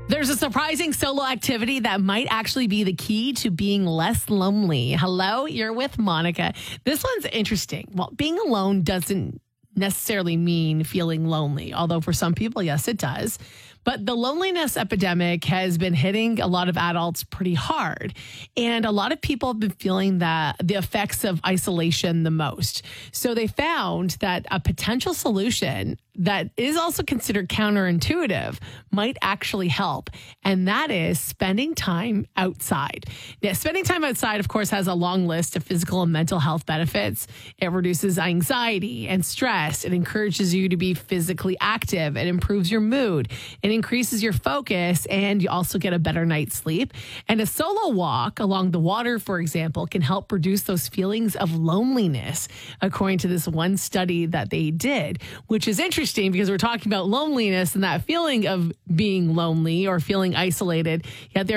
There's a surprising solo activity that might actually be the key to being less lonely. Hello, you're with Monica. This one's interesting. Well, being alone doesn't necessarily mean feeling lonely, although for some people, yes, it does. But the loneliness epidemic has been hitting a lot of adults pretty hard. And a lot of people have been feeling the effects of isolation the most. So they found that a potential solution that is also considered counterintuitive might actually help. And that is spending time outside. Now, spending time outside, of course, has a long list of physical and mental health benefits. It reduces anxiety and stress. It encourages you to be physically active. It improves your mood. It increases your focus, and you also get a better night's sleep. And a solo walk along the water, for example, can help reduce those feelings of loneliness, according to this one study that they did, which is interesting because we're talking about loneliness and that feeling of being lonely or feeling isolated. Yet there